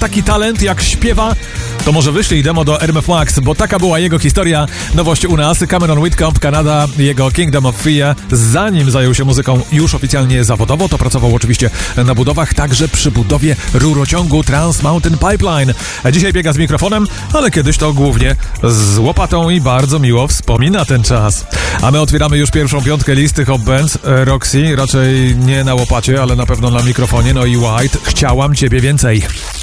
taki talent jak śpiewa, to może wyślij demo do RMF Max, bo taka była jego historia. Nowość u nas, Cameron Whitcomb, Kanada, jego Kingdom of Fear. Zanim zajął się muzyką już oficjalnie zawodowo, to pracował oczywiście na budowach, także przy budowie rurociągu Trans Mountain Pipeline. Dzisiaj biega z mikrofonem, ale kiedyś to głównie z łopatą i bardzo miło wspomina ten czas. A my otwieramy już pierwszą piątkę listy Hot Bands. Roxy, raczej nie na łopacie, ale na pewno na mikrofonie. No i White, Chciałam Ciebie Więcej.